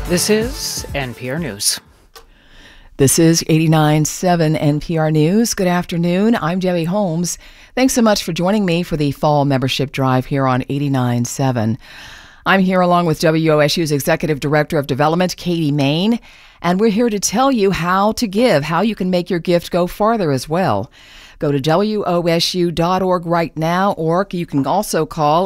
This is NPR News. This is 89.7 NPR News. Good afternoon. I'm Debbie Holmes. Thanks so much for joining me for the fall membership drive here on 89.7. I'm here along with WOSU's Executive Director of Development, Katie Main, and we're here to tell you how to give, how you can make your gift go farther as well. Go to WOSU.org right now, or you can also call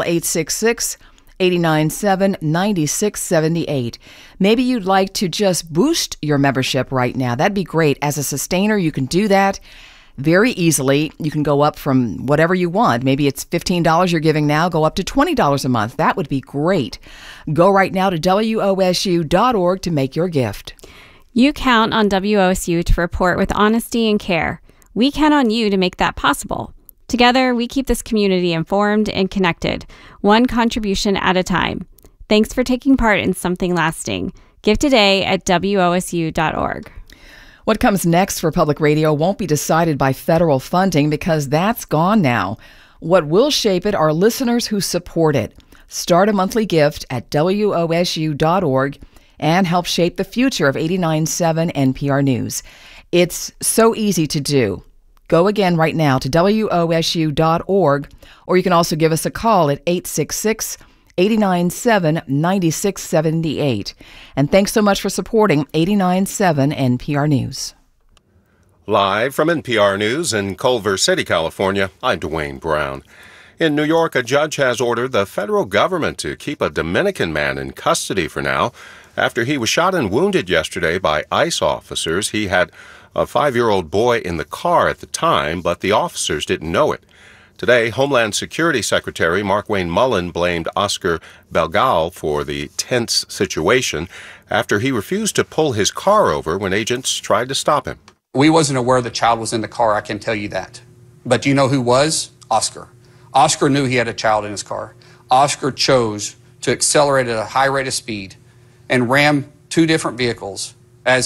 866-897-9678. Maybe you'd like to just boost your membership right now. That'd be great. As a sustainer, you can do that very easily. You can go up from whatever you want. Maybe it's $15 you're giving now, go up to $20 a month. That would be great. Go right now to WOSU.org to make your gift. You count on WOSU to report with honesty and care. We count on you to make that possible. Together, we keep this community informed and connected, one contribution at a time. Thanks for taking part in something lasting. Give today at WOSU.org. What comes next for public radio won't be decided by federal funding because that's gone now. What will shape it are listeners who support it. Start a monthly gift at WOSU.org and help shape the future of 89.7 NPR News. It's so easy to do. Go again right now to WOSU.org, or you can also give us a call at 866-897-9678. And thanks so much for supporting 89.7 NPR News. Live from NPR News in Culver City, California, I'm Dwayne Brown. In New York, a judge has ordered the federal government to keep a Dominican man in custody for now after he was shot and wounded yesterday by ICE officers. He had a 5-year-old boy in the car at the time, but the officers didn't know it. Today, Homeland Security Secretary Markwayne Mullin blamed Oscar Belgal for the tense situation after he refused to pull his car over when agents tried to stop him. We wasn't aware the child was in the car, I can tell you that. But do you know who was? Oscar. Oscar knew he had a child in his car. Oscar chose to accelerate at a high rate of speed and ram two different vehicles as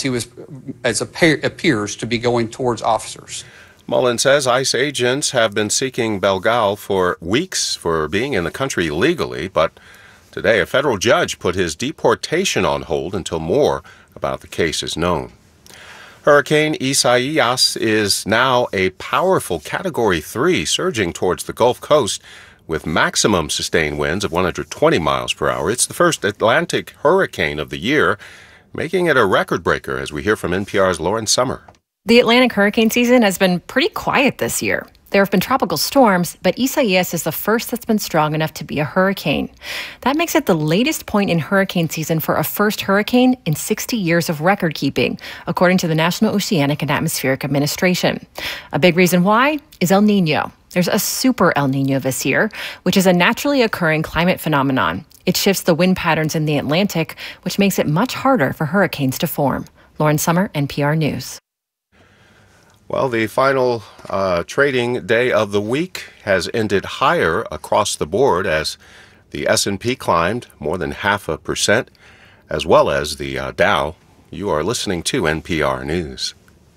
appears to be going towards officers. Mullin says ICE agents have been seeking Belgal for weeks for being in the country illegally, but today a federal judge put his deportation on hold until more about the case is known. Hurricane Isaias is now a powerful Category 3 surging towards the Gulf Coast with maximum sustained winds of 120 miles per hour. It's the first Atlantic hurricane of the year, making it a record breaker, as we hear from NPR's Lauren Summer. The Atlantic hurricane season has been pretty quiet this year. There have been tropical storms, but Isaias is the first that's been strong enough to be a hurricane. That makes it the latest point in hurricane season for a first hurricane in 60 years of record keeping, according to the National Oceanic and Atmospheric Administration. A big reason why is El Nino. There's a super El Nino this year, which is a naturally occurring climate phenomenon. It shifts the wind patterns in the Atlantic, which makes it much harder for hurricanes to form. Lauren Summer, NPR News. Well, the final trading day of the week has ended higher across the board as the S&P climbed more than 0.5%, as well as the Dow. You are listening to NPR News.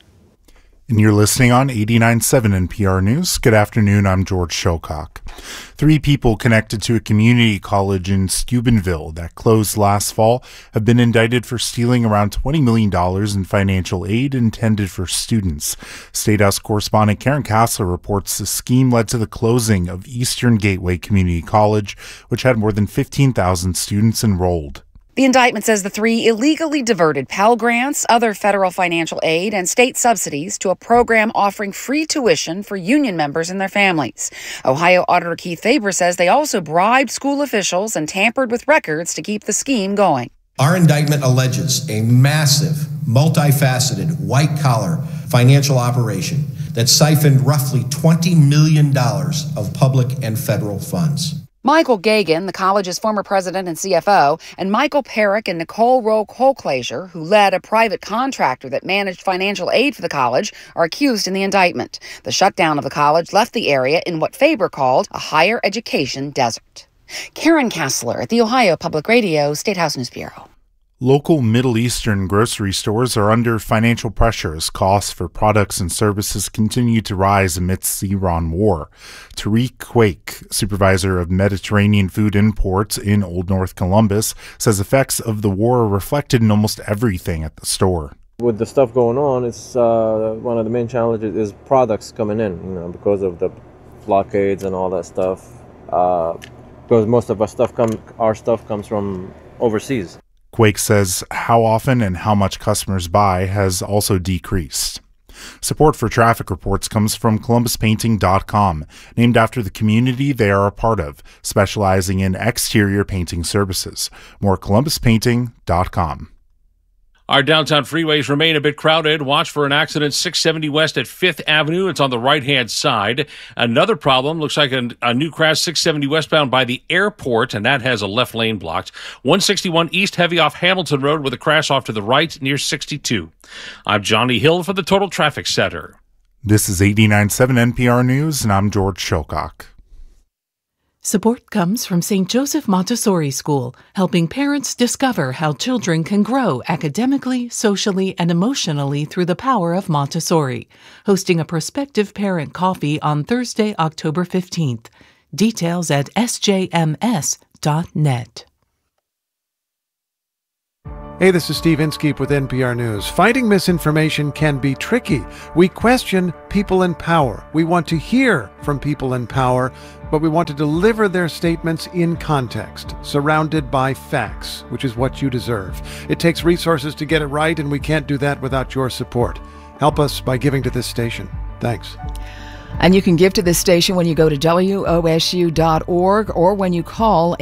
And you're listening on 89.7 NPR News. Good afternoon, I'm George Shilcock. 3 people connected to a community college in Steubenville that closed last fall have been indicted for stealing around $20 million in financial aid intended for students. State House correspondent Karen Kassler reports the scheme led to the closing of Eastern Gateway Community College, which had more than 15,000 students enrolled. The indictment says the 3 illegally diverted Pell Grants, other federal financial aid, and state subsidies to a program offering free tuition for union members and their families. Ohio Auditor Keith Faber says they also bribed school officials and tampered with records to keep the scheme going. Our indictment alleges a massive, multifaceted, white-collar financial operation that siphoned roughly $20 million of public and federal funds. Michael Gagan, the college's former president and CFO, and Michael Perrick and Nicole Rowe-Colclasure, who led a private contractor that managed financial aid for the college, are accused in the indictment. The shutdown of the college left the area in what Faber called a higher education desert. Karen Kassler at the Ohio Public Radio State House News Bureau. Local Middle Eastern grocery stores are under financial pressure as costs for products and services continue to rise amidst the Iran war. Tariq Quake, supervisor of Mediterranean food imports in Old North Columbus, says effects of the war are reflected in almost everything at the store. With the stuff going on, it's one of the main challenges is products coming in, because of the blockades and all that stuff. Because most of our stuff comes from overseas. Quake says how often and how much customers buy has also decreased. Support for traffic reports comes from ColumbusPainting.com, named after the community they are a part of, specializing in exterior painting services. More ColumbusPainting.com. Our downtown freeways remain a bit crowded. Watch for an accident 670 west at 5th Avenue. It's on the right-hand side. Another problem looks like a new crash 670 westbound by the airport, and that has a left lane blocked. 161 east heavy off Hamilton Road with a crash off to the right near 62. I'm Johnny Hill for the Total Traffic Center. This is 89.7 NPR News, and I'm George Shilcock. Support comes from St. Joseph Montessori School, helping parents discover how children can grow academically, socially, and emotionally through the power of Montessori, hosting a prospective parent coffee on Thursday, October 15th. Details at sjms.net. Hey, this is Steve Inskeep with NPR News. Fighting misinformation can be tricky. We question people in power. We want to hear from people in power, but we want to deliver their statements in context, surrounded by facts, which is what you deserve. It takes resources to get it right, and we can't do that without your support. Help us by giving to this station. Thanks. And you can give to this station when you go to WOSU.org or when you call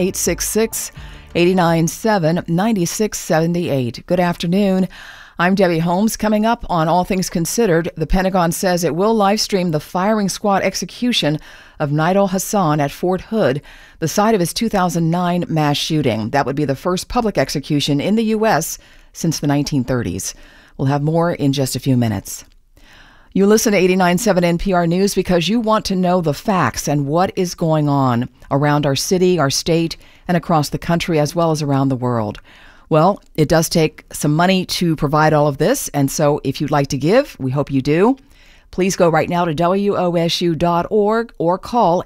866-897-9678. Good afternoon. I'm Debbie Holmes. Coming up on All Things Considered, the Pentagon says it will live stream the firing squad execution of Nidal Hasan at Fort Hood, the site of his 2009 mass shooting. That would be the first public execution in the U.S. since the 1930s. We'll have more in just a few minutes. You listen to 89.7 NPR News because you want to know the facts and what is going on around our city, our state, and across the country, as well as around the world. Well, it does take some money to provide all of this, and so if you'd like to give, we hope you do. Please go right now to WOSU.org or call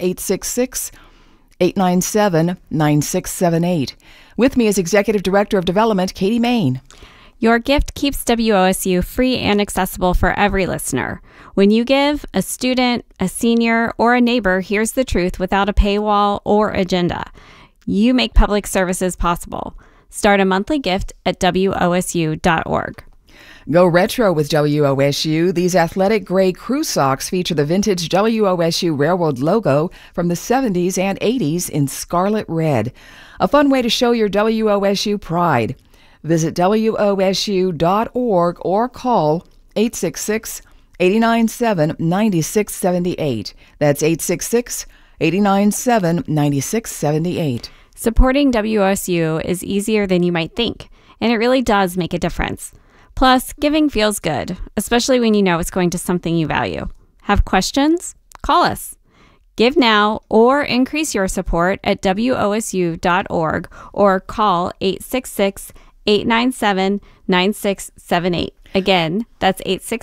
866-897-9678. With me is Executive Director of Development, Katie Main. Your gift keeps WOSU free and accessible for every listener. When you give, a student, a senior, or a neighbor hears the truth without a paywall or agenda. You make public services possible. Start a monthly gift at WOSU.org. Go retro with WOSU. These athletic gray crew socks feature the vintage WOSU Railroad logo from the 70s and 80s in scarlet red. A fun way to show your WOSU pride. Visit WOSU.org or call 866-897-9678. That's 866-897-9678. Supporting WOSU is easier than you might think, and it really does make a difference. Plus, giving feels good, especially when you know it's going to something you value. Have questions? Call us. Give now or increase your support at WOSU.org or call 866-897-9678. Again, that's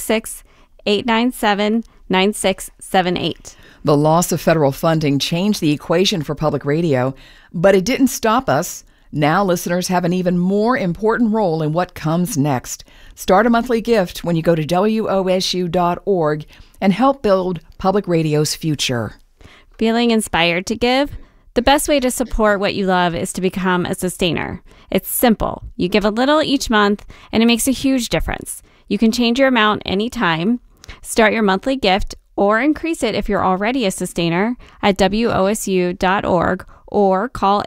866-897-9678. The loss of federal funding changed the equation for public radio, but it didn't stop us. Now listeners have an even more important role in what comes next. Start a monthly gift when you go to WOSU.org and help build public radio's future. Feeling inspired to give? The best way to support what you love is to become a sustainer. It's simple. You give a little each month, and it makes a huge difference. You can change your amount anytime. Start your monthly gift or increase it if you're already a sustainer at WOSU.org or call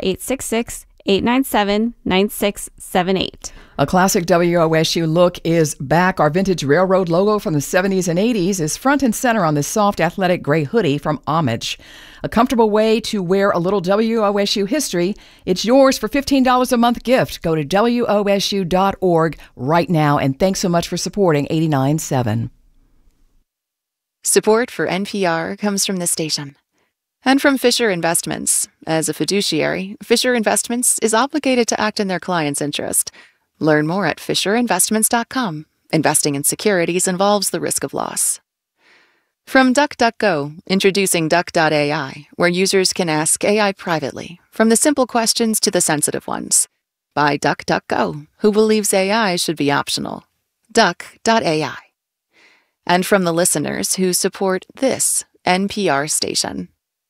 866-897-9678. A classic WOSU look is back. Our vintage railroad logo from the 70s and 80s is front and center on this soft athletic gray hoodie from Homage. A comfortable way to wear a little WOSU history. It's yours for $15 a month gift. Go to WOSU.org right now, and thanks so much for supporting 89.7. Support for NPR comes from this station and from Fisher Investments. As a fiduciary, Fisher Investments is obligated to act in their client's interest. Learn more at FisherInvestments.com. Investing in securities involves the risk of loss. From DuckDuckGo, introducing Duck.ai, where users can ask AI privately, from the simple questions to the sensitive ones. By DuckDuckGo, who believes AI should be optional. Duck.ai. And from the listeners who support this NPR station.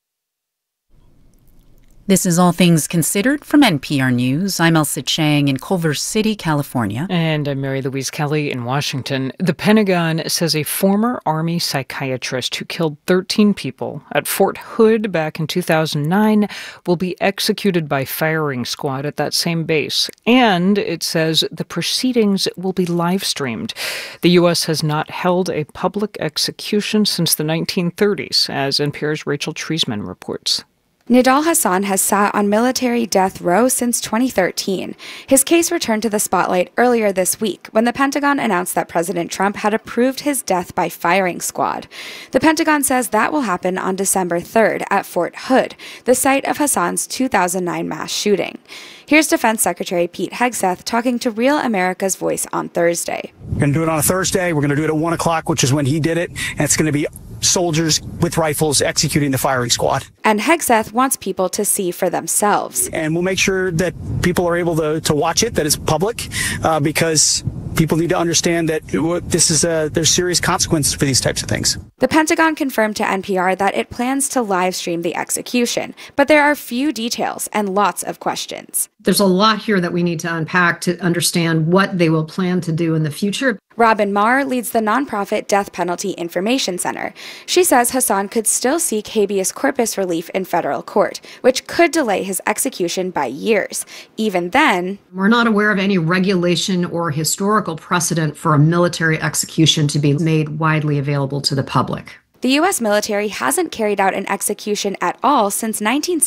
This is All Things Considered from NPR News. I'm Elsa Chang in Culver City, California. And I'm Mary Louise Kelly in Washington. The Pentagon says a former Army psychiatrist who killed 13 people at Fort Hood back in 2009 will be executed by firing squad at that same base. And it says the proceedings will be live streamed. The U.S. has not held a public execution since the 1930s, as NPR's Rachel Treisman reports. Nidal Hasan has sat on military death row since 2013. His case returned to the spotlight earlier this week when the Pentagon announced that President Trump had approved his death by firing squad. The Pentagon says that will happen on December 3rd at Fort Hood, the site of Hasan's 2009 mass shooting. Here's Defense Secretary Pete Hegseth talking to Real America's Voice on Thursday. We're going to do it on a Thursday. We're going to do it at 1 o'clock, which is when he did it. And it's going to be soldiers with rifles executing the firing squad. And Hegseth wants people to see for themselves. And we'll make sure that people are able to watch it, that it's public, because people need to understand that there's serious consequences for these types of things. The Pentagon confirmed to NPR that it plans to live stream the execution, but there are few details and lots of questions. There's a lot here that we need to unpack to understand what they will plan to do in the future. Robin Marr leads the nonprofit Death Penalty Information Center. She says Hasan could still seek habeas corpus relief in federal court, which could delay his execution by years. Even then, we're not aware of any regulation or historical precedent for a military execution to be made widely available to the public. The U.S. military hasn't carried out an execution at all since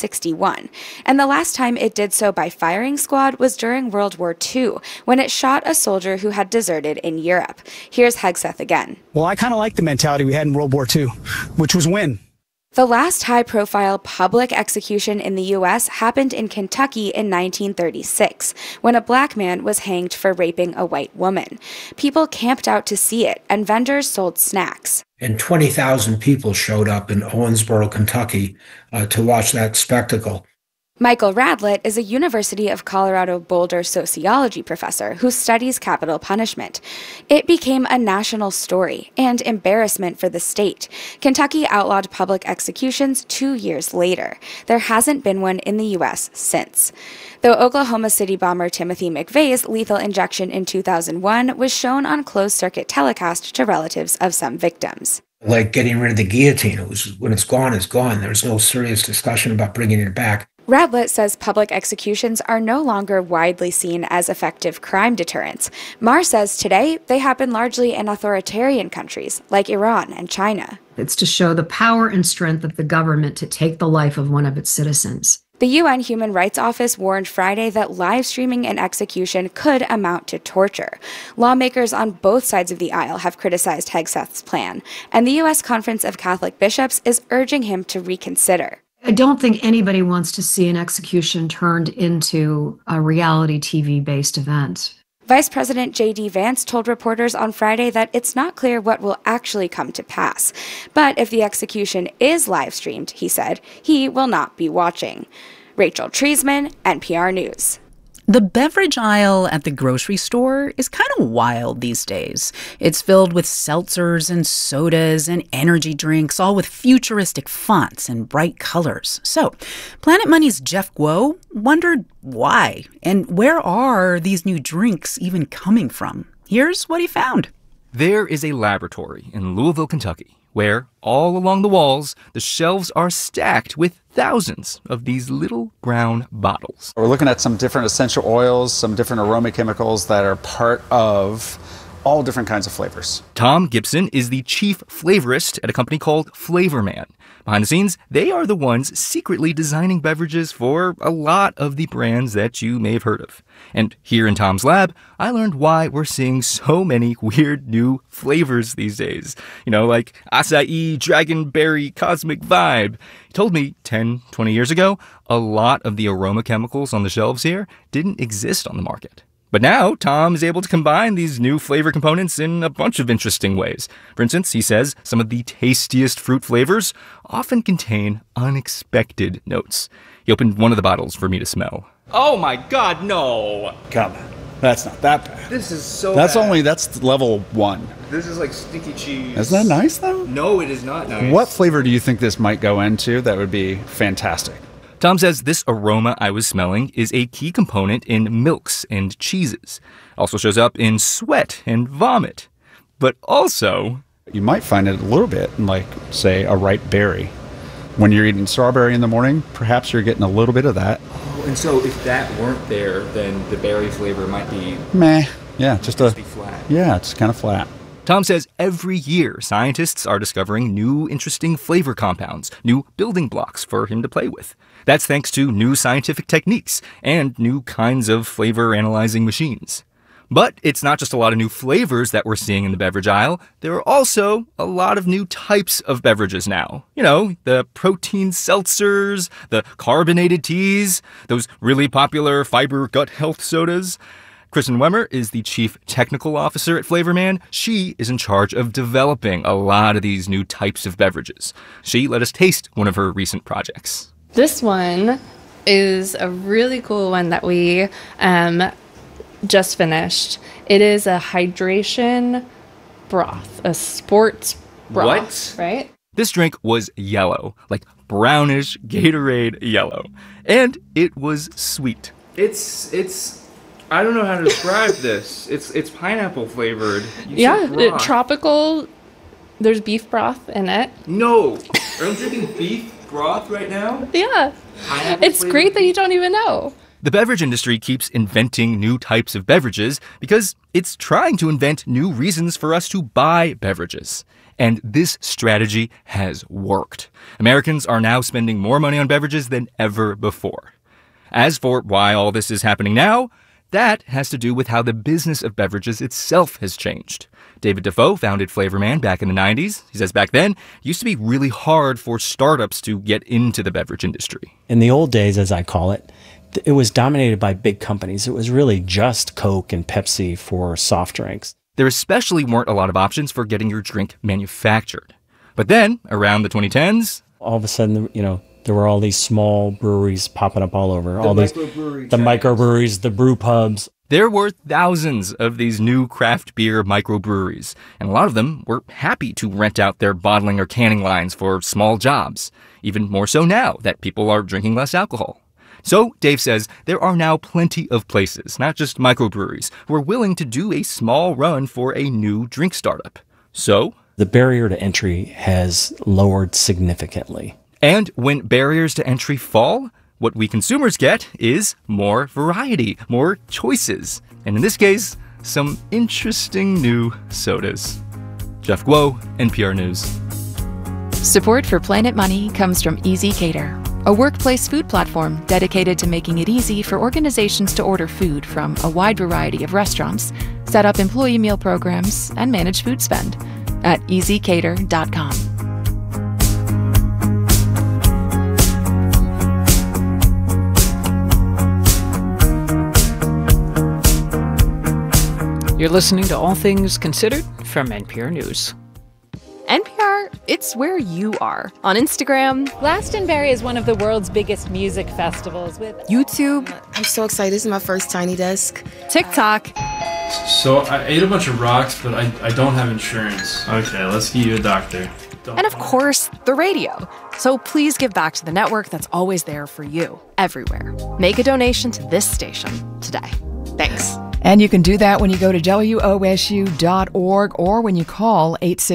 1961, and the last time it did so by firing squad was during World War II, when it shot a soldier who had deserted in Europe. Here's Hegseth again. Well, I kind of like the mentality we had in World War II, which was win. The last high-profile public execution in the U.S. happened in Kentucky in 1936, when a black man was hanged for raping a white woman. People camped out to see it, and vendors sold snacks. And 20,000 people showed up in Owensboro, Kentucky, to watch that spectacle. Michael Radlett is a University of Colorado Boulder sociology professor who studies capital punishment. It became a national story and embarrassment for the state. Kentucky outlawed public executions 2 years later. There hasn't been one in the U.S. since. Though Oklahoma City bomber Timothy McVeigh's lethal injection in 2001 was shown on closed-circuit telecast to relatives of some victims. Like getting rid of the guillotine. When it's gone, it's gone. There's no serious discussion about bringing it back. Radlett says public executions are no longer widely seen as effective crime deterrents. Marr says today they happen largely in authoritarian countries like Iran and China. It's to show the power and strength of the government to take the life of one of its citizens. The UN Human Rights Office warned Friday that live streaming an execution could amount to torture. Lawmakers on both sides of the aisle have criticized Hegseth's plan, and the U.S. Conference of Catholic Bishops is urging him to reconsider. I don't think anybody wants to see an execution turned into a reality TV-based event. Vice President J.D. Vance told reporters on Friday that it's not clear what will actually come to pass. But if the execution is live-streamed, he said, he will not be watching. Rachel Treisman, NPR News. The beverage aisle at the grocery store is kind of wild these days. It's filled with seltzers and sodas and energy drinks, all with futuristic fonts and bright colors. So, Planet Money's Jeff Guo wondered why and where are these new drinks even coming from? Here's what he found. There is a laboratory in Louisville, Kentucky, where all along the walls, the shelves are stacked with thousands of these little brown bottles. We're looking at some different essential oils, some different aroma chemicals that are part of all different kinds of flavors. Tom Gibson is the chief flavorist at a company called Flavorman. Behind the scenes, they are the ones secretly designing beverages for a lot of the brands that you may have heard of. And here in Tom's lab, I learned why we're seeing so many weird new flavors these days. You know, like acai, dragonberry, cosmic vibe. He told me 10, 20 years ago, a lot of the aroma chemicals on the shelves here didn't exist on the market. But now, Tom is able to combine these new flavor components in a bunch of interesting ways. For instance, he says some of the tastiest fruit flavors often contain unexpected notes. He opened one of the bottles for me to smell. Oh my God, no! Come on. That's not that bad. This is so bad. That's level 1. This is like sticky cheese. Isn't that nice, though? No, it is not nice. What flavor do you think this might go into that would be fantastic? Tom says this aroma I was smelling is a key component in milks and cheeses. Also shows up in sweat and vomit. But also, you might find it a little bit in, like, say, a ripe berry. When you're eating strawberry in the morning, perhaps you're getting a little bit of that. Oh, and so if that weren't there, then the berry flavor might be... Meh. Yeah, just be flat. Yeah, it's kind of flat. Tom says every year, scientists are discovering new interesting flavor compounds, new building blocks for him to play with. That's thanks to new scientific techniques and new kinds of flavor analyzing machines. But it's not just a lot of new flavors that we're seeing in the beverage aisle. There are also a lot of new types of beverages now. You know, the protein seltzers, the carbonated teas, those really popular fiber gut health sodas. Kristen Wemmer is the Chief Technical Officer at Flavorman. She is in charge of developing a lot of these new types of beverages. She let us taste one of her recent projects. This one is a really cool one that we just finished. It is a hydration broth, a sports broth. What? Right? This drink was yellow, like brownish Gatorade yellow. And it was sweet. It's I don't know how to describe this. It's pineapple flavored. Tropical. There's beef broth in it. No. I'm drinking beef broth right now? Yeah. It's great that you don't even know. The beverage industry keeps inventing new types of beverages because it's trying to invent new reasons for us to buy beverages. And this strategy has worked. Americans are now spending more money on beverages than ever before. As for why all this is happening now, that has to do with how the business of beverages itself has changed. David Defoe founded Flavorman back in the 90s. He says back then, it used to be really hard for startups to get into the beverage industry. In the old days, as I call it, it was dominated by big companies. It was really just Coke and Pepsi for soft drinks. There especially weren't a lot of options for getting your drink manufactured. But then, around the 2010s... all of a sudden, there were all these small breweries popping up all over. The microbreweries, the brew pubs. There were thousands of these new craft beer microbreweries, and a lot of them were happy to rent out their bottling or canning lines for small jobs, even more so now that people are drinking less alcohol. So, Dave says, there are now plenty of places, not just microbreweries, who are willing to do a small run for a new drink startup. So... the barrier to entry has lowered significantly. And when barriers to entry fall, what we consumers get is more variety, more choices. And in this case, some interesting new sodas. Jeff Guo, NPR News. Support for Planet Money comes from Easy Cater, a workplace food platform dedicated to making it easy for organizations to order food from a wide variety of restaurants, set up employee meal programs, and manage food spend at easycater.com. You're listening to All Things Considered from NPR News. NPR, it's where you are. On Instagram. Glastonbury is one of the world's biggest music festivals with YouTube. I'm so excited. This is my first Tiny Desk. TikTok. So I ate a bunch of rocks, but I don't have insurance. Okay, let's get you a doctor. And of course, the radio. So please give back to the network that's always there for you, everywhere. Make a donation to this station today. Thanks. And you can do that when you go to WOSU.org or when you call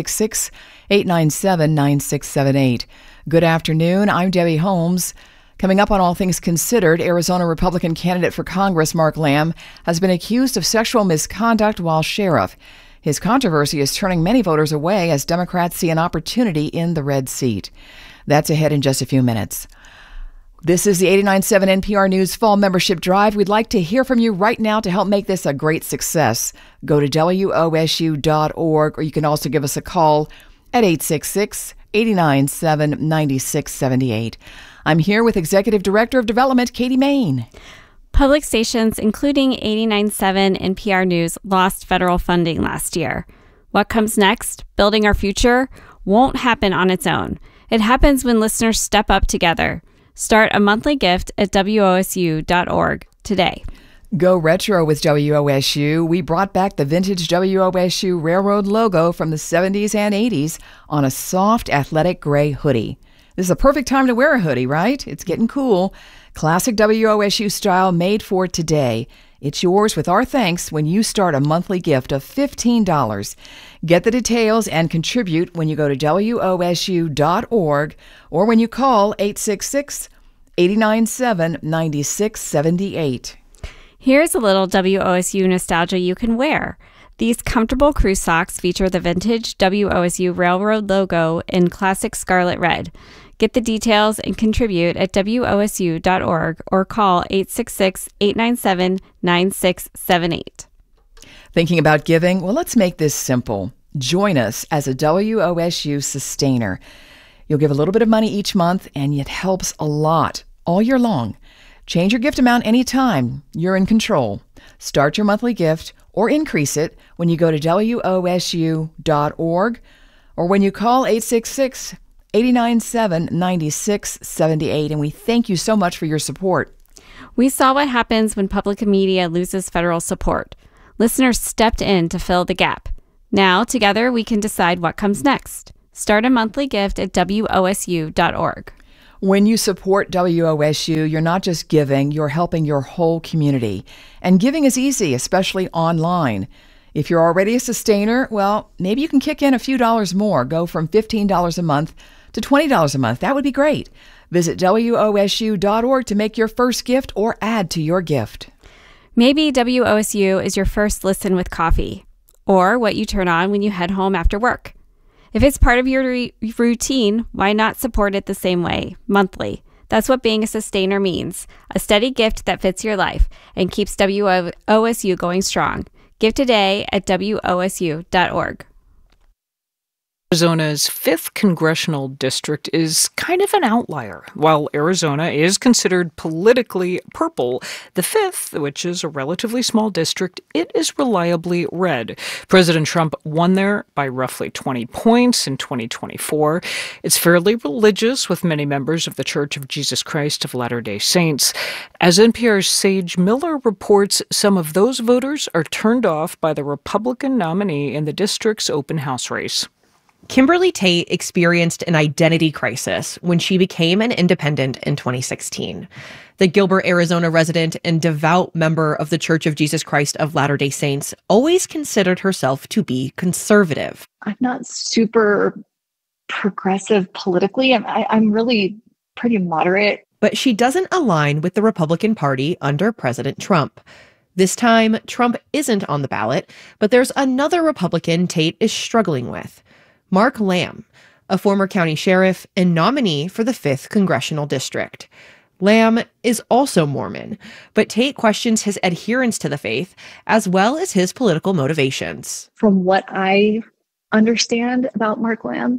866-897-9678. Good afternoon. I'm Debbie Holmes. Coming up on All Things Considered, Arizona Republican candidate for Congress Mark Lamb has been accused of sexual misconduct while sheriff. His controversy is turning many voters away as Democrats see an opportunity in the red seat. That's ahead in just a few minutes. This is the 89.7 NPR News Fall Membership Drive. We'd like to hear from you right now to help make this a great success. Go to WOSU.org, or you can also give us a call at 866-897-9678. I'm here with Executive Director of Development, Katie Main. Public stations, including 89.7 NPR News, lost federal funding last year. What comes next, building our future, won't happen on its own. It happens when listeners step up together. Start a monthly gift at WOSU.org today. Go retro with WOSU. We brought back the vintage WOSU railroad logo from the 70s and 80s on a soft athletic gray hoodie. This is a perfect time to wear a hoodie, right? It's getting cool. Classic WOSU style made for today. It's yours with our thanks when you start a monthly gift of $15. Get the details and contribute when you go to WOSU.org or when you call 866-897-9678. Here's a little WOSU nostalgia you can wear. These comfortable crew socks feature the vintage WOSU railroad logo in classic scarlet red. Get the details and contribute at WOSU.org or call 866-897-9678. Thinking about giving? Well, let's make this simple. Join us as a WOSU sustainer. You'll give a little bit of money each month, and it helps a lot all year long. Change your gift amount anytime. You're in control. Start your monthly gift or increase it when you go to WOSU.org or when you call 866-897-9678. And we thank you so much for your support. We saw what happens when public media loses federal support. Listeners stepped in to fill the gap. Now, together, we can decide what comes next. Start a monthly gift at WOSU.org. When you support WOSU, you're not just giving, you're helping your whole community. And giving is easy, especially online. If you're already a sustainer, well, maybe you can kick in a few dollars more, go from $15 a month to $20 a month. That would be great. Visit WOSU.org to make your first gift or add to your gift. Maybe WOSU is your first listen with coffee, or what you turn on when you head home after work. If it's part of your routine, why not support it the same way, monthly? That's what being a sustainer means, a steady gift that fits your life and keeps WOSU going strong. Give today at WOSU.org. Arizona's 5th congressional district is kind of an outlier. While Arizona is considered politically purple, the 5th, which is a relatively small district, it is reliably red. President Trump won there by roughly 20 points in 2024. It's fairly religious, with many members of the Church of Jesus Christ of Latter-day Saints. As NPR's Sage Miller reports, some of those voters are turned off by the Republican nominee in the district's open house race. Kimberly Tate experienced an identity crisis when she became an independent in 2016. The Gilbert, Arizona resident and devout member of the Church of Jesus Christ of Latter-day Saints always considered herself to be conservative. I'm not super progressive politically. I'm really pretty moderate. But she doesn't align with the Republican Party under President Trump. This time, Trump isn't on the ballot, but there's another Republican Tate is struggling with. Mark Lamb, a former county sheriff and nominee for the 5th Congressional District. Lamb is also Mormon, but Tate questions his adherence to the faith as well as his political motivations. From what I understand about Mark Lamb,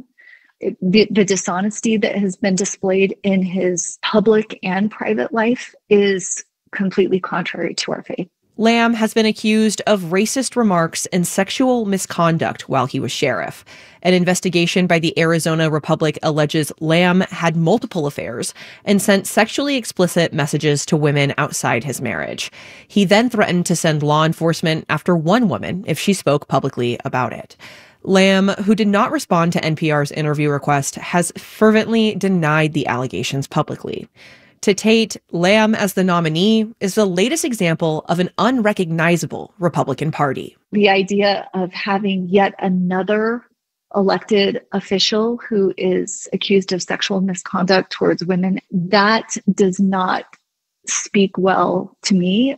the dishonesty that has been displayed in his public and private life is completely contrary to our faith. Lamb has been accused of racist remarks and sexual misconduct while he was sheriff. An investigation by the Arizona Republic alleges Lamb had multiple affairs and sent sexually explicit messages to women outside his marriage. He then threatened to send law enforcement after one woman if she spoke publicly about it. Lamb, who did not respond to NPR's interview request, has fervently denied the allegations publicly. To Tate, Lamb as the nominee is the latest example of an unrecognizable Republican Party. The idea of having yet another elected official who is accused of sexual misconduct towards women, that does not speak well to me,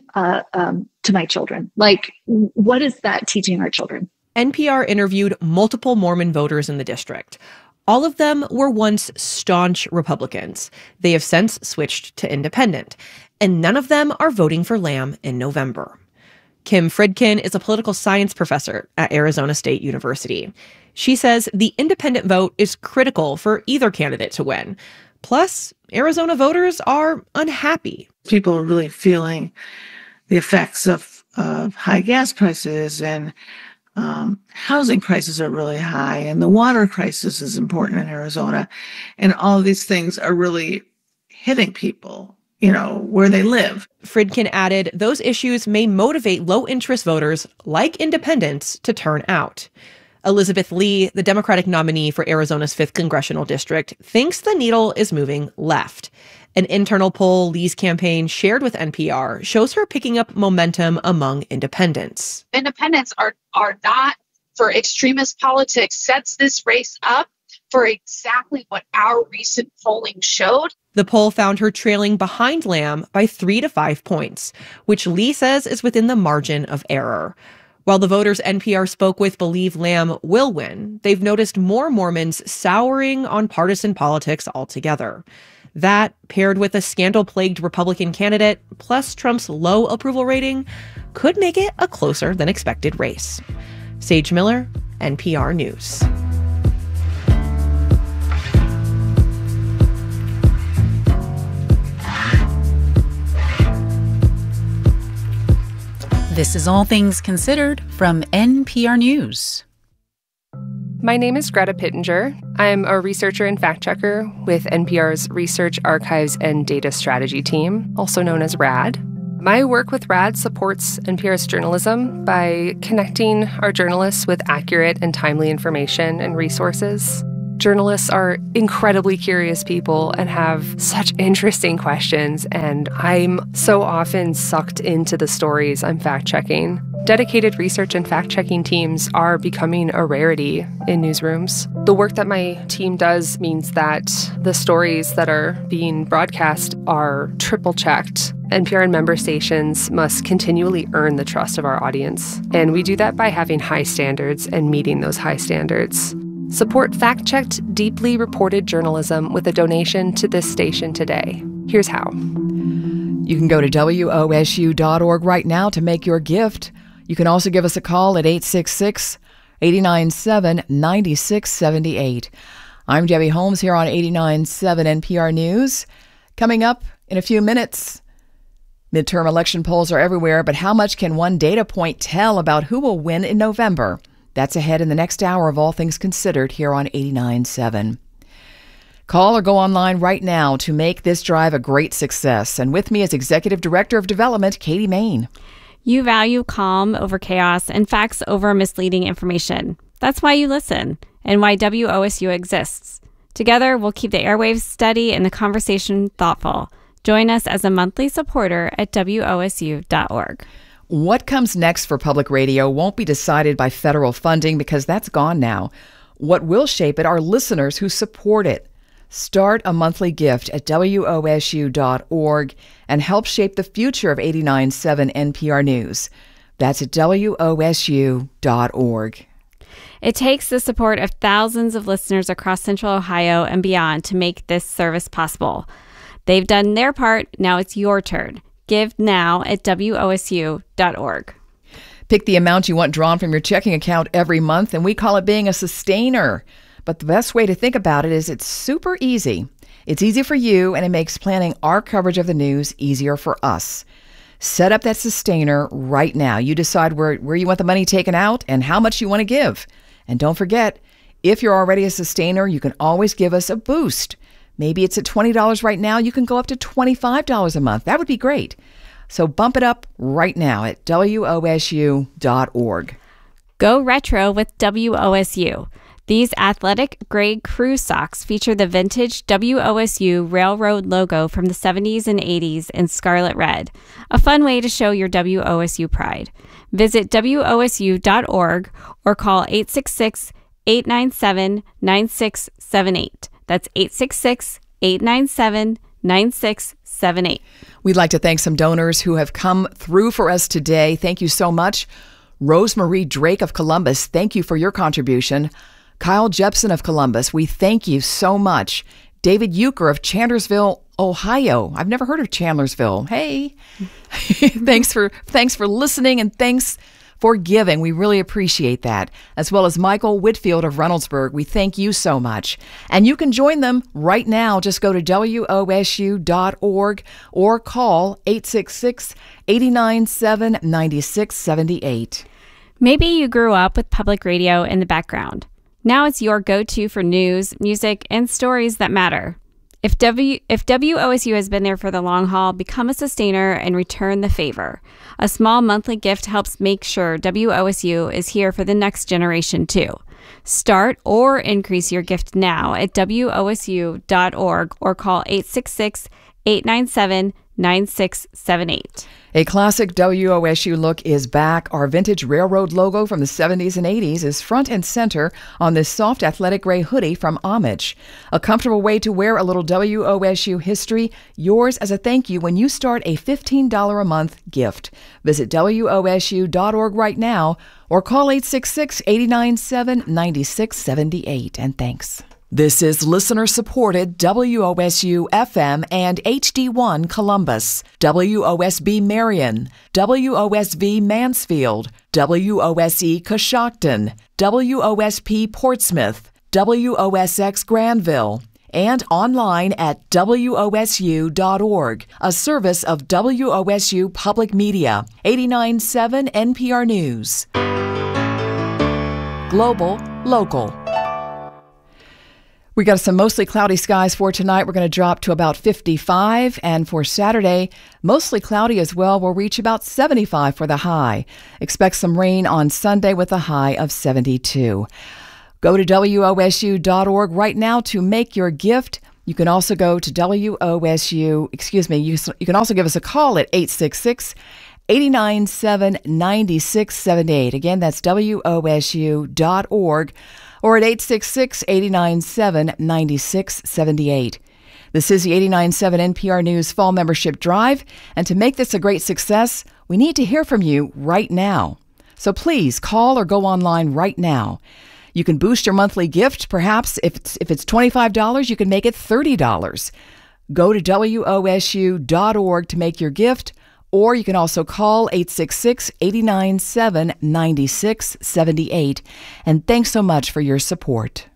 to my children. Like, what is that teaching our children? NPR interviewed multiple Mormon voters in the district. All of them were once staunch Republicans. They have since switched to independent, and none of them are voting for Lamb in November. Kim Fridkin is a political science professor at Arizona State University. She says the independent vote is critical for either candidate to win. Plus, Arizona voters are unhappy. People are really feeling the effects of high gas prices, and housing prices are really high, and the water crisis is important in Arizona. And all of these things are really hitting people, where they live. Fridkin added those issues may motivate low-interest voters like independents to turn out. Elizabeth Lee, the Democratic nominee for Arizona's 5th congressional district, thinks the needle is moving left. An internal poll Lee's campaign shared with NPR shows her picking up momentum among independents. Independents are not for extremist politics, sets this race up for exactly what our recent polling showed. The poll found her trailing behind Lamb by 3 to 5 points, which Lee says is within the margin of error. While the voters NPR spoke with believe Lamb will win, they've noticed more Mormons souring on partisan politics altogether. That, paired with a scandal-plagued Republican candidate, plus Trump's low approval rating, could make it a closer than expected race. Sage Miller, NPR News. This is All Things Considered from NPR News. My name is Greta Pittenger. I'm a researcher and fact-checker with NPR's Research, Archives, and Data Strategy team, also known as RAD. My work with RAD supports NPR's journalism by connecting our journalists with accurate and timely information and resources. Journalists are incredibly curious people and have such interesting questions, and I'm so often sucked into the stories I'm fact-checking. Dedicated research and fact-checking teams are becoming a rarity in newsrooms. The work that my team does means that the stories that are being broadcast are triple-checked. NPR and member stations must continually earn the trust of our audience, and we do that by having high standards and meeting those high standards. Support fact-checked, deeply reported journalism with a donation to this station today. Here's how. You can go to WOSU.org right now to make your gift. You can also give us a call at 866-897-9678. I'm Debbie Holmes here on 89.7 NPR News. Coming up in a few minutes, midterm election polls are everywhere, but how much can one data point tell about who will win in November? That's ahead in the next hour of All Things Considered here on 89.7. Call or go online right now to make this drive a great success. And with me is Executive Director of Development, Katie Main. You value calm over chaos and facts over misleading information. That's why you listen and why WOSU exists. Together, we'll keep the airwaves steady and the conversation thoughtful. Join us as a monthly supporter at WOSU.org. What comes next for public radio won't be decided by federal funding because that's gone now. What will shape it are listeners who support it. Start a monthly gift at WOSU.org and help shape the future of 89.7 NPR News. That's at WOSU.org. It takes the support of thousands of listeners across Central Ohio and beyond to make this service possible. They've done their part. Now it's your turn. Give now at WOSU.org. Pick the amount you want drawn from your checking account every month, and we call it being a sustainer. But the best way to think about it is it's super easy. It's easy for you, and it makes planning our coverage of the news easier for us. Set up that sustainer right now. You decide where you want the money taken out and how much you want to give. And don't forget, if you're already a sustainer, you can always give us a boost. Maybe it's at $20 right now. You can go up to $25 a month. That would be great. So bump it up right now at WOSU.org. Go retro with WOSU. These athletic gray crew socks feature the vintage WOSU railroad logo from the 70s and 80s in scarlet red. A fun way to show your WOSU pride. Visit WOSU.org or call 866-897-9678. That's 866-897-9678. We'd like to thank some donors who have come through for us today. Thank you so much. Rosemarie Drake of Columbus, thank you for your contribution. Kyle Jepson of Columbus, we thank you so much. David Euchre of Chandlersville, Ohio. I've never heard of Chandlersville. Hey. Thanks for listening, and thanks for giving. We really appreciate that. As well as Michael Whitfield of Reynoldsburg. We thank you so much. And you can join them right now. Just go to WOSU.org or call 866-897-9678. Maybe you grew up with public radio in the background. Now it's your go-to for news, music, and stories that matter. If WOSU has been there for the long haul, become a sustainer and return the favor. A small monthly gift helps make sure WOSU is here for the next generation too. Start or increase your gift now at WOSU.org or call 866-897-9678. A classic WOSU look is back. Our vintage railroad logo from the 70s and 80s is front and center on this soft athletic gray hoodie from Homage. A comfortable way to wear a little WOSU history, yours as a thank you when you start a $15 a month gift. Visit WOSU.org right now or call 866-897-9678. And thanks. This is listener-supported WOSU FM and HD1 Columbus, WOSB Marion, WOSV Mansfield, WOSE Coshocton, WOSP Portsmouth, WOSX Granville, and online at WOSU.org, a service of WOSU Public Media, 89.7 NPR News. Global, local. We got some mostly cloudy skies for tonight. We're going to drop to about 55. And for Saturday, mostly cloudy as well. We'll reach about 75 for the high. Expect some rain on Sunday with a high of 72. Go to WOSU.org right now to make your gift. You can also go to WOSU, you can also give us a call at 866-897-9678. Again, that's WOSU.org. or at 866-897-9678. This is the 89.7 NPR News Fall Membership Drive, and to make this a great success, we need to hear from you right now. So please call or go online right now. You can boost your monthly gift. Perhaps if it's $25, you can make it $30. Go to WOSU.org to make your gift, or you can also call 866-897-9678. And thanks so much for your support.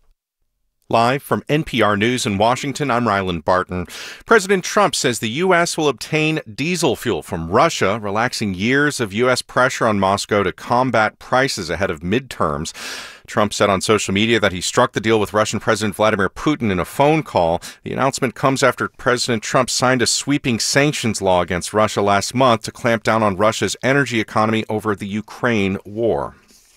Live from NPR News in Washington, I'm Ryland Barton. President Trump says the U.S. will obtain diesel fuel from Russia, relaxing years of U.S. pressure on Moscow to combat prices ahead of midterms. Trump said on social media that he struck the deal with Russian President Vladimir Putin in a phone call. The announcement comes after President Trump signed a sweeping sanctions law against Russia last month to clamp down on Russia's energy economy over the Ukraine war.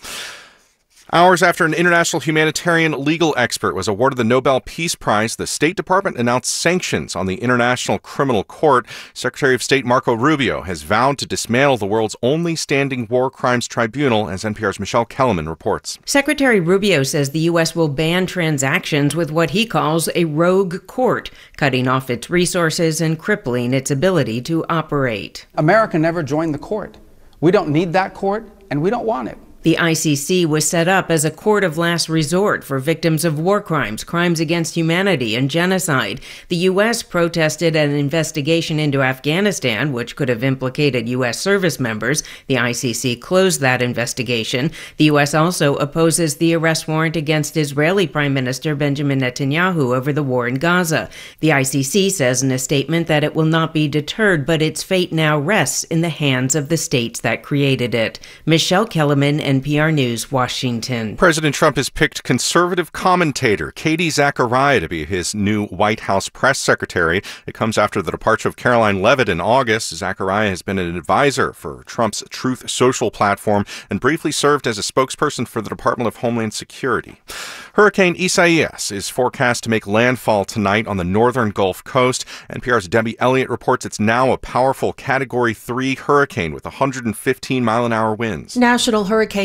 Hours after an international humanitarian legal expert was awarded the Nobel Peace Prize, the State Department announced sanctions on the International Criminal Court. Secretary of State Marco Rubio has vowed to dismantle the world's only standing war crimes tribunal, as NPR's Michelle Kellerman reports. Secretary Rubio says the U.S. will ban transactions with what he calls a rogue court, cutting off its resources and crippling its ability to operate. America never joined the court. We don't need that court, and we don't want it. The ICC was set up as a court of last resort for victims of war crimes, crimes against humanity, and genocide. The U.S. protested an investigation into Afghanistan, which could have implicated U.S. service members. The ICC closed that investigation. The U.S. also opposes the arrest warrant against Israeli Prime Minister Benjamin Netanyahu over the war in Gaza. The ICC says in a statement that it will not be deterred, but its fate now rests in the hands of the states that created it. Michelle Kellerman, NPR News, Washington. President Trump has picked conservative commentator Katie Zachariah to be his new White House press secretary. It comes after the departure of Caroline Leavitt in August. Zachariah has been an advisor for Trump's Truth Social platform and briefly served as a spokesperson for the Department of Homeland Security. Hurricane Isaias is forecast to make landfall tonight on the northern Gulf Coast. NPR's Debbie Elliott reports it's now a powerful Category 3 hurricane with 115-mile-an-hour winds. National Hurricane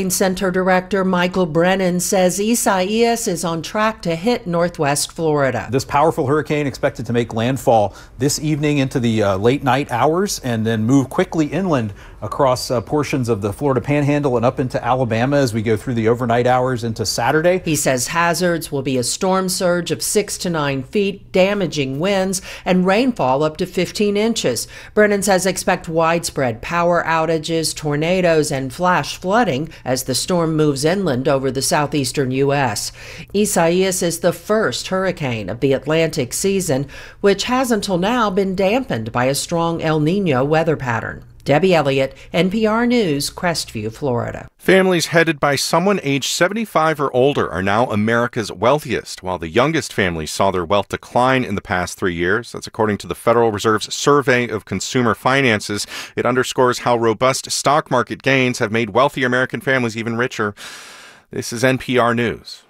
Hurricane Center Director Michael Brennan says Isaias is on track to hit northwest Florida. This powerful hurricane expected to make landfall this evening into the late night hours and then move quickly inland across portions of the Florida Panhandle and up into Alabama as we go through the overnight hours into Saturday. He says hazards will be a storm surge of 6 to 9 feet, damaging winds, and rainfall up to 15 inches. Brennan says expect widespread power outages, tornadoes, and flash flooding as the storm moves inland over the southeastern U.S. Isaias is the first hurricane of the Atlantic season, which has until now been dampened by a strong El Niño weather pattern. Debbie Elliott, NPR News, Crestview, Florida. Families headed by someone aged 75 or older are now America's wealthiest, while the youngest families saw their wealth decline in the past 3 years. That's according to the Federal Reserve's Survey of Consumer Finances. It underscores how robust stock market gains have made wealthy American families even richer. This is NPR News.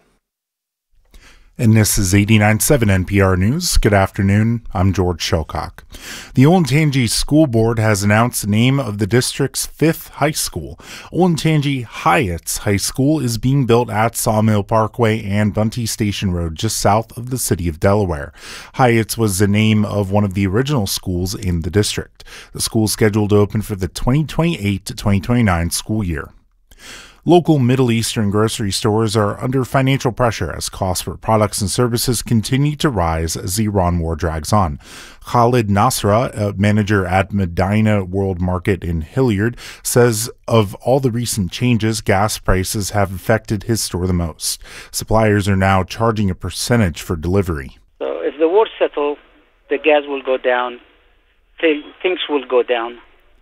And this is 89.7 NPR News. Good afternoon. I'm George Shilcock. The Olentangy School Board has announced the name of the district's 5th high school. Olentangy Hyatt's High School is being built at Sawmill Parkway and Bunty Station Road, just south of the city of Delaware. Hyatt's was the name of one of the original schools in the district. The school is scheduled to open for the 2028 to 2029 school year. Local Middle Eastern grocery stores are under financial pressure as costs for products and services continue to rise as the Iran war drags on. Khalid Nasra, a manager at Medina World Market in Hilliard, says of all the recent changes, gas prices have affected his store the most. Suppliers are now charging a percentage for delivery. So if the war settles, the gas will go down, things will go down.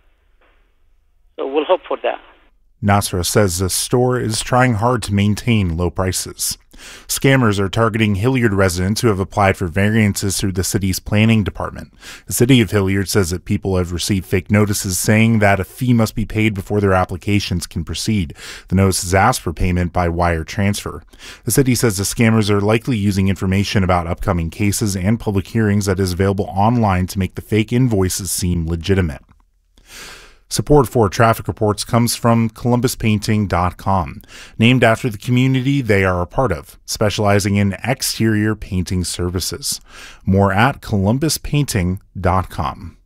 So we'll hope for that. Nasra says the store is trying hard to maintain low prices. Scammers are targeting Hilliard residents who have applied for variances through the city's planning department. The city of Hilliard says that people have received fake notices saying that a fee must be paid before their applications can proceed. The notices ask for payment by wire transfer. The city says the scammers are likely using information about upcoming cases and public hearings that is available online to make the fake invoices seem legitimate. Support for traffic reports comes from ColumbusPainting.com, named after the community they are a part of, specializing in exterior painting services. More at ColumbusPainting.com.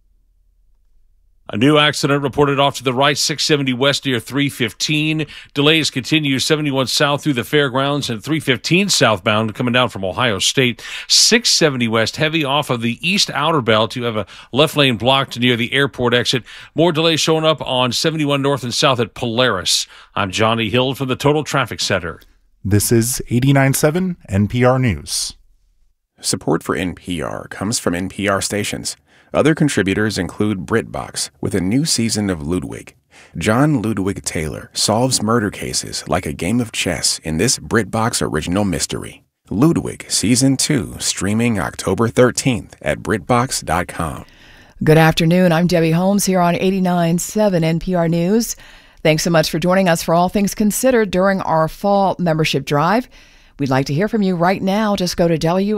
A new accident reported off to the right, 670 west near 315. Delays continue 71 south through the fairgrounds and 315 southbound coming down from Ohio State. 670 west heavy off of the east outer belt. You have a left lane blocked near the airport exit. More delays showing up on 71 north and south at Polaris. I'm Johnny Hill from the Total Traffic Center. This is 89.7 NPR News. Support for NPR comes from NPR stations. Other contributors include BritBox with a new season of Ludwig. John Ludwig Taylor solves murder cases like a game of chess in this BritBox original mystery. Ludwig Season 2 streaming October 13th at BritBox.com. Good afternoon. I'm Debbie Holmes here on 89.7 NPR News. Thanks so much for joining us for All Things Considered during our fall membership drive. We'd like to hear from you right now. Just go to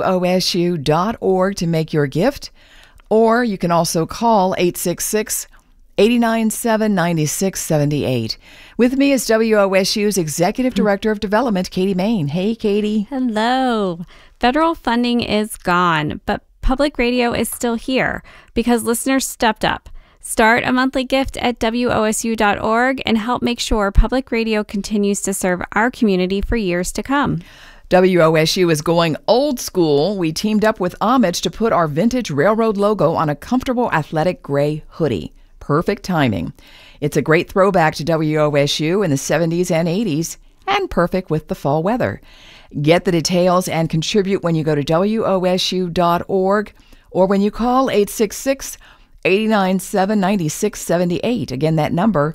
WOSU.org to make your gift. Or you can also call 866-897-9678. With me is WOSU's Executive Director of Development, Katie Main. Hey, Katie. Hello. Federal funding is gone, but public radio is still here because listeners stepped up. Start a monthly gift at WOSU.org and help make sure public radio continues to serve our community for years to come. WOSU is going old school. We teamed up with Homage to put our vintage railroad logo on a comfortable athletic gray hoodie. Perfect timing. It's a great throwback to WOSU in the 70s and 80s, and perfect with the fall weather. Get the details and contribute when you go to WOSU.org or when you call 866-897-9678. Again, that number,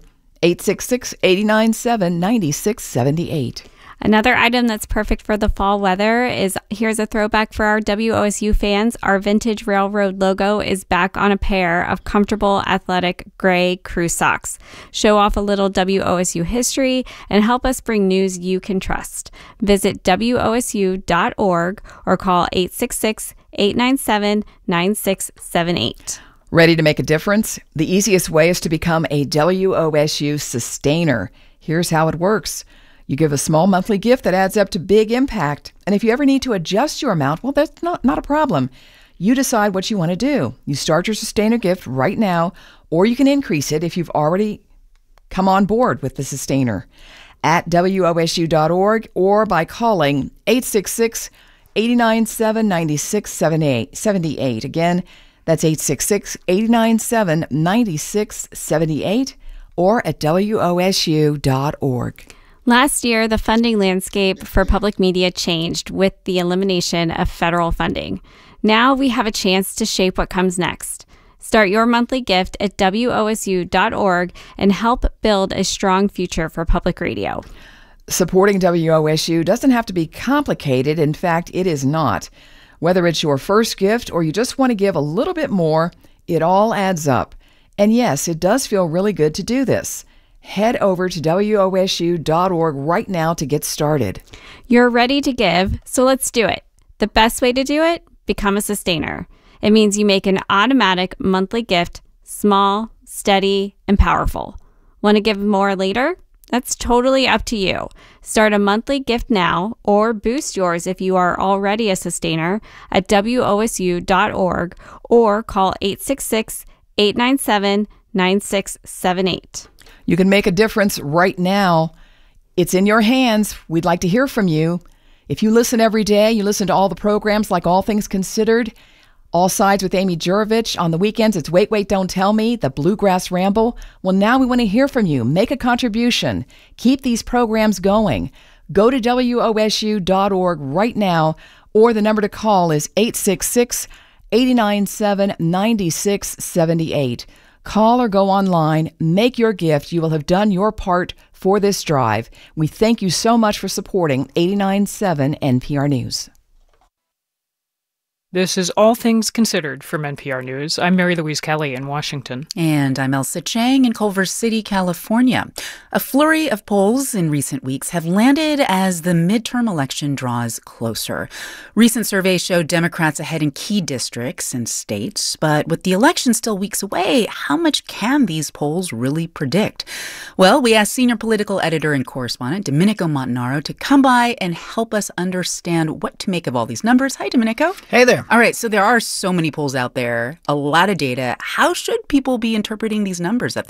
866-897-9678. Another item that's perfect for the fall weather is, here's a throwback for our WOSU fans. Our vintage railroad logo is back on a pair of comfortable athletic gray crew socks. Show off a little WOSU history and help us bring news you can trust. Visit WOSU.org or call 866-897-9678. Ready to make a difference? The easiest way is to become a WOSU sustainer. Here's how it works. You give a small monthly gift that adds up to big impact. And if you ever need to adjust your amount, well, that's not a problem. You decide what you want to do. You start your Sustainer gift right now, or you can increase it if you've already come on board with the Sustainer at WOSU.org or by calling 866-897-9678. Again, that's 866-897-9678 or at WOSU.org. Last year, the funding landscape for public media changed with the elimination of federal funding. Now we have a chance to shape what comes next. Start your monthly gift at WOSU.org and help build a strong future for public radio. Supporting WOSU doesn't have to be complicated. In fact, it is not. Whether it's your first gift or you just want to give a little bit more, it all adds up. And yes, it does feel really good to do this. Head over to WOSU.org right now to get started. You're ready to give, so let's do it. The best way to do it? Become a Sustainer. It means you make an automatic monthly gift, small, steady, and powerful. Want to give more later? That's totally up to you. Start a monthly gift now or boost yours if you are already a Sustainer at WOSU.org or call 866-897-9678. You can make a difference right now. It's in your hands. We'd like to hear from you. If you listen every day, you listen to all the programs like All Things Considered, All Sides with Amy Jurovich. On the weekends, it's Wait, Wait, Don't Tell Me, the Bluegrass Ramble. Well, now we want to hear from you. Make a contribution. Keep these programs going. Go to WOSU.org right now, or the number to call is 866-897-9678. Call or go online, make your gift. You will have done your part for this drive. We thank you so much for supporting 89.7 NPR News. This is All Things Considered from NPR News. I'm Mary Louise Kelly in Washington. And I'm Elsa Chang in Culver City, California. A flurry of polls in recent weeks have landed as the midterm election draws closer. Recent surveys show Democrats ahead in key districts and states, but with the election still weeks away, how much can these polls really predict? Well, we asked senior political editor and correspondent Domenico Montanaro to come by and help us understand what to make of all these numbers. Hi, Domenico. Hey there. All right, so there are so many polls out there, a lot of data. How should people be interpreting these numbers that